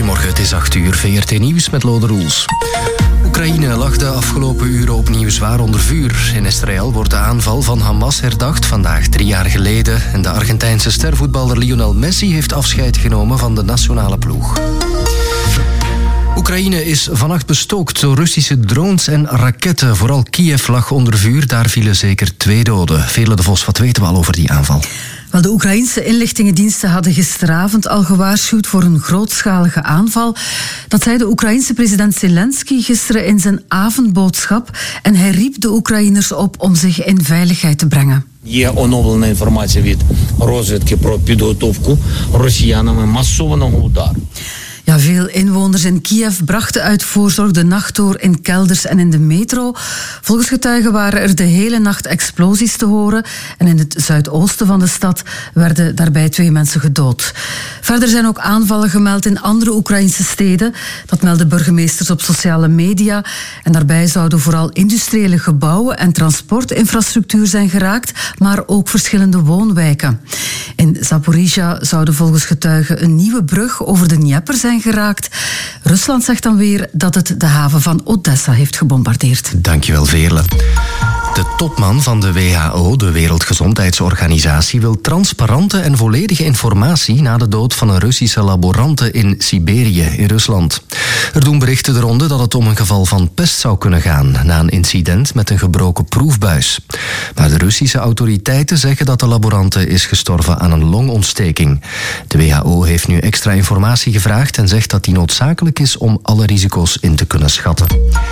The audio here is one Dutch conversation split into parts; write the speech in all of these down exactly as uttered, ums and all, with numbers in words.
Goedemorgen, het is acht uur, V R T Nieuws met Lode Roels. Oekraïne lag de afgelopen uren opnieuw zwaar onder vuur. In Israël wordt de aanval van Hamas herdacht, vandaag drie jaar geleden. En de Argentijnse stervoetballer Lionel Messi heeft afscheid genomen van de nationale ploeg. Oekraïne is vannacht bestookt door Russische drones en raketten. Vooral Kiev lag onder vuur, daar vielen zeker twee doden. Veerle de Vos, wat weten we al over die aanval? Wel, de Oekraïnse inlichtingendiensten hadden gisteravond al gewaarschuwd voor een grootschalige aanval. Dat zei de Oekraïense president Zelensky gisteren in zijn avondboodschap. En hij riep de Oekraïners op om zich in veiligheid te brengen. Є оновлена інформація від розвідки про підготовку росіянами масованого удару. Ja, veel inwoners in Kiev brachten uit voorzorg de nacht door in kelders en in de metro. Volgens getuigen waren er de hele nacht explosies te horen. En in het zuidoosten van de stad werden daarbij twee mensen gedood. Verder zijn ook aanvallen gemeld in andere Oekraïnse steden. Dat melden burgemeesters op sociale media. En daarbij zouden vooral industriële gebouwen en transportinfrastructuur zijn geraakt, maar ook verschillende woonwijken. In Zaporizhia zouden volgens getuigen een nieuwe brug over de Dnieper zijn geraakt. Rusland zegt dan weer dat het de haven van Odessa heeft gebombardeerd. Dankjewel, Veerle. De topman van de W H O, de Wereldgezondheidsorganisatie, wil transparante en volledige informatie na de dood van een Russische laborante in Siberië, in Rusland. Er doen berichten de ronde dat het om een geval van pest zou kunnen gaan, na een incident met een gebroken proefbuis. Maar de Russische autoriteiten zeggen dat de laborante is gestorven aan een longontsteking. De W H O heeft nu extra informatie gevraagd en zegt dat die noodzakelijk is om alle risico's in te kunnen schatten.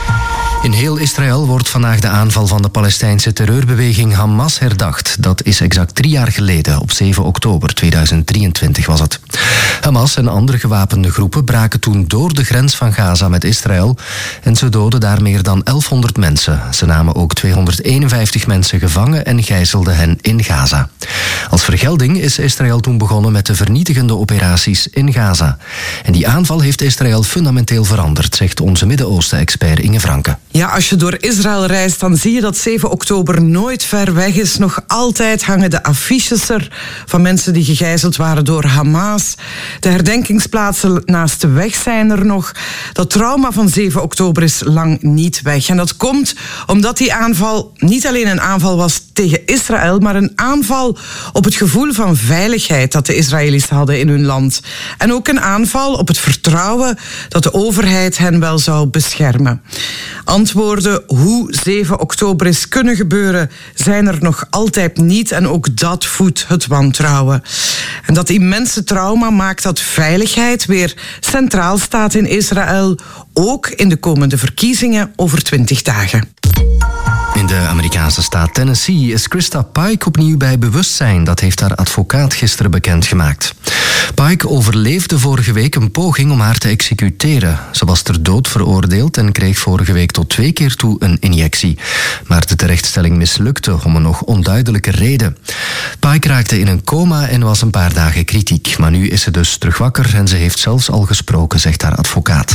In heel Israël wordt vandaag de aanval van de Palestijnse terreurbeweging Hamas herdacht. Dat is exact drie jaar geleden, op zeven oktober tweeduizend drieëntwintig was het. Hamas en andere gewapende groepen braken toen door de grens van Gaza met Israël en ze doden daar meer dan elfhonderd mensen. Ze namen ook tweehonderdeenenvijftig mensen gevangen en gijzelden hen in Gaza. Als vergelding is Israël toen begonnen met de vernietigende operaties in Gaza. En die aanval heeft Israël fundamenteel veranderd, zegt onze Midden-Oosten-expert Inge Franke. Ja, als je door Israël reist, dan zie je dat zeven oktober nooit ver weg is. Nog altijd hangen de affiches er van mensen die gegijzeld waren door Hamas. De herdenkingsplaatsen naast de weg zijn er nog. Dat trauma van zeven oktober is lang niet weg. En dat komt omdat die aanval niet alleen een aanval was tegen Israël, maar een aanval op het gevoel van veiligheid dat de Israëli's hadden in hun land. En ook een aanval op het vertrouwen dat de overheid hen wel zou beschermen. Antwoorden hoe zeven oktober is kunnen gebeuren zijn er nog altijd niet en ook dat voedt het wantrouwen. En dat immense trauma maakt dat veiligheid weer centraal staat in Israël, ook in de komende verkiezingen over twintig dagen. In de Amerikaanse staat Tennessee is Krista Pike opnieuw bij bewustzijn. Dat heeft haar advocaat gisteren bekendgemaakt. Pike overleefde vorige week een poging om haar te executeren. Ze was ter dood veroordeeld en kreeg vorige week tot twee keer toe een injectie. Maar de terechtstelling mislukte om een nog onduidelijke reden. Pike raakte in een coma en was een paar dagen kritiek. Maar nu is ze dus terug wakker en ze heeft zelfs al gesproken, zegt haar advocaat.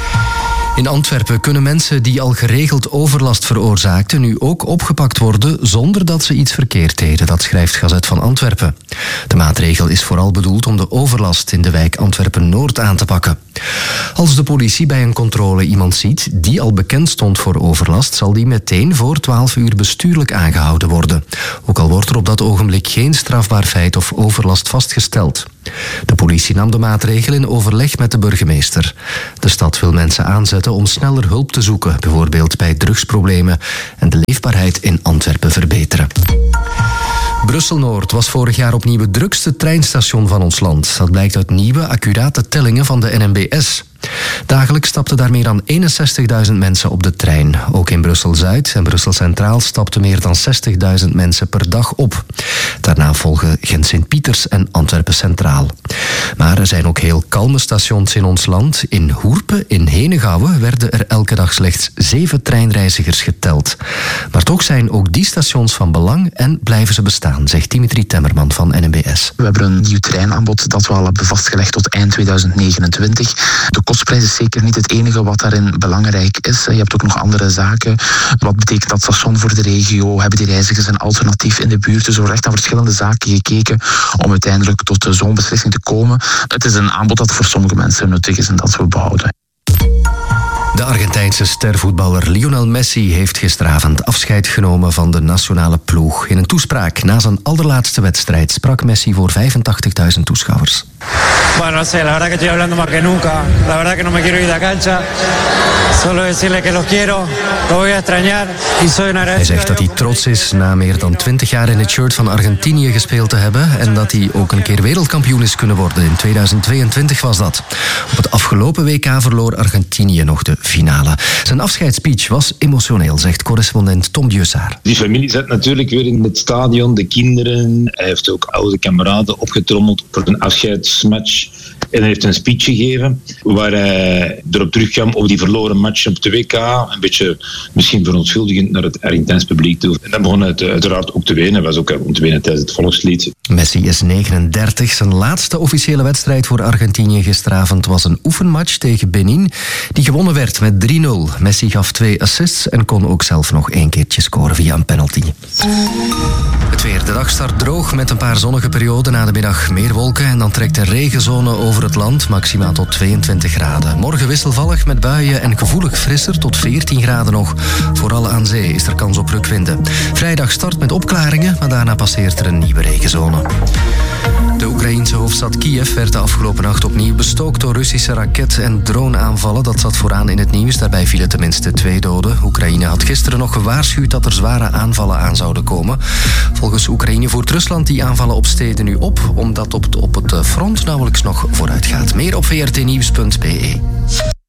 In Antwerpen kunnen mensen die al geregeld overlast veroorzaakten nu ook opgepakt worden zonder dat ze iets verkeerd deden. Dat schrijft Gazet van Antwerpen. De maatregel is vooral bedoeld om de overlast in de wijk Antwerpen-Noord aan te pakken. Als de politie bij een controle iemand ziet die al bekend stond voor overlast, zal die meteen voor twaalf uur bestuurlijk aangehouden worden. Ook al wordt er op dat ogenblik geen strafbaar feit of overlast vastgesteld. De politie nam de maatregel in overleg met de burgemeester. De stad wil mensen aanzetten om sneller hulp te zoeken, bijvoorbeeld bij drugsproblemen, en de leefbaarheid in Antwerpen verbeteren. Brussel-Noord was vorig jaar opnieuw het drukste treinstation van ons land. Dat blijkt uit nieuwe, accurate tellingen van de N M B S. Dagelijks stapten daar meer dan eenenzestigduizend mensen op de trein. Ook in Brussel-Zuid en Brussel-Centraal stapten meer dan zestigduizend mensen per dag op. Daarna volgen Gent-Sint-Pieters en Antwerpen-Centraal. Maar er zijn ook heel kalme stations in ons land. In Hoerpe, in Henegouwen, werden er elke dag slechts zeven treinreizigers geteld. Maar toch zijn ook die stations van belang en blijven ze bestaan, zegt Dimitri Temmerman van N M B S. We hebben een nieuw treinaanbod dat we al hebben vastgelegd tot eind tweeduizend negenentwintig. De kostprijs is zeker niet het enige wat daarin belangrijk is. Je hebt ook nog andere zaken. Wat betekent dat station voor de regio? Hebben die reizigers een alternatief in de buurt? Dus er wordt echt naar verschillende zaken gekeken om uiteindelijk tot zo'n beslissing te komen. Het is een aanbod dat voor sommige mensen nuttig is en dat we behouden. De Argentijnse stervoetballer Lionel Messi heeft gisteravond afscheid genomen van de nationale ploeg. In een toespraak na zijn allerlaatste wedstrijd sprak Messi voor vijfentachtigduizend toeschouwers. Bueno, no sé, la verdad que estoy hablando más que nunca. La verdad que no me quiero ir de la cancha. Solo decirle que los quiero, los voy a extrañar y soy una Hij zegt dat hij trots is na meer dan twintig jaar in het shirt van Argentinië gespeeld te hebben en dat hij ook een keer wereldkampioen is kunnen worden. In tweeduizend tweeëntwintig was dat. Op het afgelopen W K verloor Argentinië nog de finale. Zijn afscheidsspeech was emotioneel, zegt correspondent Tom Dieussaar. Die familie zit natuurlijk weer in het stadion, de kinderen. Hij heeft ook oude kameraden opgetrommeld voor een afscheidsmatch. En hij heeft een speech gegeven waar hij erop terugkwam over die verloren match op de W K. Een beetje misschien verontschuldigend naar het Argentijns publiek toe. En dan begon hij uiteraard ook te wenen. Hij was ook om te wenen tijdens het volkslied. Messi is negenendertig. Zijn laatste officiële wedstrijd voor Argentinië gisteravond was een oefenmatch tegen Benin, die gewonnen werd met drie nul. Messi gaf twee assists en kon ook zelf nog één keertje scoren via een penalty. Het weer. De dag start droog met een paar zonnige perioden. Na de middag meer wolken en dan trekt de regenzone over het land, maximaal tot tweeëntwintig graden. Morgen wisselvallig met buien en gevoelig frisser tot veertien graden nog. Vooral aan zee is er kans op rukwinden. Vrijdag start met opklaringen, maar daarna passeert er een nieuwe regenzone. De Oekraïense hoofdstad Kiev werd de afgelopen nacht opnieuw bestookt door Russische raket- en droneaanvallen. Dat zat vooraan in het nieuws. Daarbij vielen tenminste twee doden. Oekraïne had gisteren nog gewaarschuwd dat er zware aanvallen aan zouden komen. Volgens Oekraïne voert Rusland die aanvallen op steden nu op, omdat op het, op het front nauwelijks nog vooruit gaat. Meer op v r t nieuws punt b e.